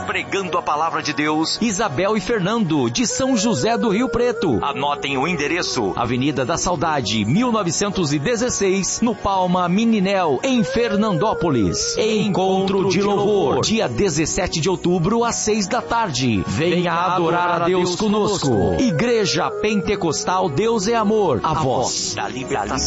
pregando a palavra de Deus, Isabel e Fernando, de São José do Rio Preto. Anotem o endereço: Avenida da Saudade, 1916, no Palma Mininel, em Fernandópolis. Encontro de louvor, dia 17 de outubro, às 6 da tarde. Venha adorar a Deus conosco. Igreja Pentecostal Deus é Amor, a voz da libertação.